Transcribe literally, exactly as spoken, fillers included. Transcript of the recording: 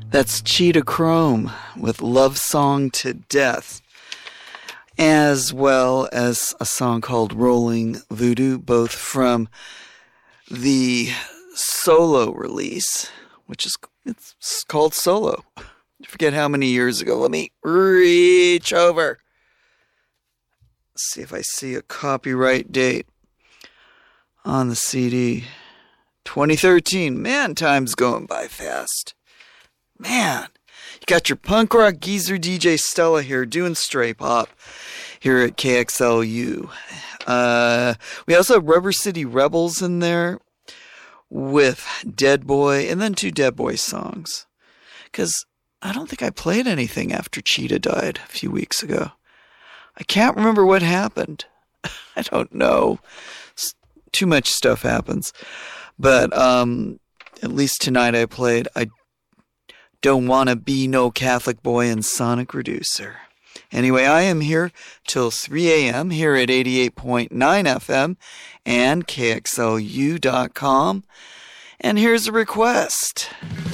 That's Cheetah Chrome with Love Song to Death, as well as a song called Rolling Voodoo, both from the solo release, which is it's called Solo. I forget how many years ago. Let me reach over. Let's see if I see a copyright date on the C D. twenty thirteen. Man, time's going by fast. Man, you got your punk rock geezer D J Stella here doing stray pop here at K X L U. Uh, we also have Rubber City Rebels in there with Dead Boy, and then two Dead Boy songs. Because I don't think I played anything after Cheetah died a few weeks ago. I can't remember what happened. I don't know. Too much stuff happens. But um, at least tonight I played I Don't Wanna Be No Catholic Boy and Sonic Reducer. Anyway, I am here till three a.m. here at eighty-eight point nine F M and K X L U dot com. And here's a request.